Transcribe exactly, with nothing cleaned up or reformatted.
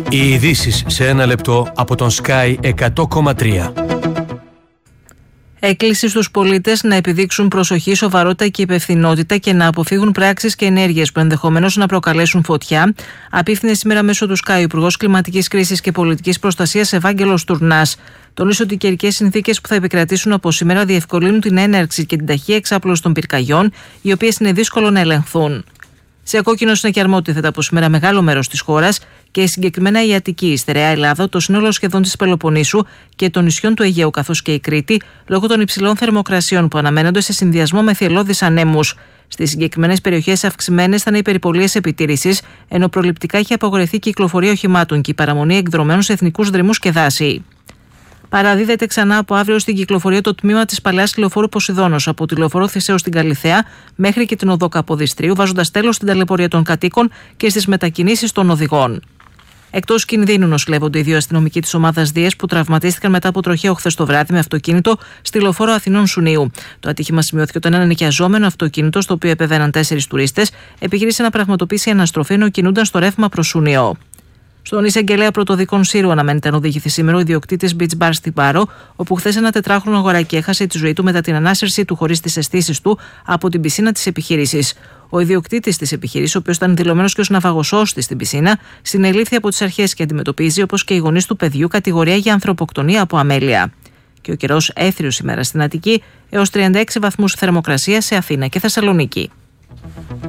Οι ειδήσεις σε ένα λεπτό από τον Sky εκατό κόμμα τρία. Έκκληση στους πολίτες να επιδείξουν προσοχή, σοβαρότητα και υπευθυνότητα και να αποφύγουν πράξεις και ενέργειες που ενδεχομένως να προκαλέσουν φωτιά, απίφθινε σήμερα μέσω του Sky ο Υπουργός Κλιματικής Κρίσης και Πολιτικής Προστασίας Ευάγγελος Τουρνάς. Τονίσε ότι οι καιρικές συνθήκες που θα επικρατήσουν από σήμερα διευκολύνουν την έναρξη και την ταχεία εξάπλωση των πυρκαγιών, οι οποίες είναι δύσκολο να ελεγχθούν. Σε κόκκινο συνακιαρμότητα από σήμερα μεγάλο μέρος της χώρας και συγκεκριμένα η Αττική, η Στερεά Ελλάδα, το σύνολο σχεδόν της Πελοποννήσου και των νησιών του Αιγαίου καθώς και η Κρήτη, λόγω των υψηλών θερμοκρασιών που αναμένονται σε συνδυασμό με θυελλώδεις ανέμους. Στις συγκεκριμένες περιοχές αυξημένες θα είναι οι περιπολίες επιτήρησης, ενώ προληπτικά έχει απαγορευτεί η κυκλοφορία οχημάτων και η παραμονή εκδρομένων σε εθνικούς δρυμούς και δάση. Παραδίδεται ξανά από αύριο στην κυκλοφορία το τμήμα της παλαιάς λεωφόρου Ποσειδώνος από τη λεωφόρο Θησέως στην Καλιθέα μέχρι και την οδό Καποδιστρίου, βάζοντας τέλος στην ταλαιπωρία των κατοίκων και στις μετακινήσεις των οδηγών. Εκτός κινδύνου νοσηλεύονται οι δύο αστυνομικοί της ομάδας Δίες που τραυματίστηκαν μετά από τροχαίο χθες το βράδυ με αυτοκίνητο στη λεωφόρο Αθηνών Σουνίου. Το ατύχημα σημειώθηκε όταν ένα νοικιαζόμενο αυτοκίνητο, στο οποίο επεβαίναν τέσσερις τουρίστες, επιχείρησε να πραγματοποιήσει αναστροφή ενώ κινούνταν στο ρεύμα προς Σουνιό. Στον εισαγγελέα πρωτοδικών Σύρου αναμένεται να οδηγηθεί σήμερα ο ιδιοκτήτης Beach Bar στην Πάρο, όπου χθες ένα τετράχρονο αγοράκι έχασε τη ζωή του μετά την ανάσυρση του χωρίς τις αισθήσεις του από την πισίνα της επιχείρησης. Ο ιδιοκτήτης της επιχείρησης, ο οποίος ήταν δηλωμένος και ως ναυαγοσώστη στην πισίνα, συνελήφθη από τις αρχές και αντιμετωπίζει, όπως και οι γονείς του παιδιού, κατηγορία για ανθρωποκτονία από αμέλεια. Και ο καιρός έθριος σήμερα στην Αττική, έως τριάντα έξι βαθμούς θερμοκρασία σε Αθήνα και Θεσσαλονίκη.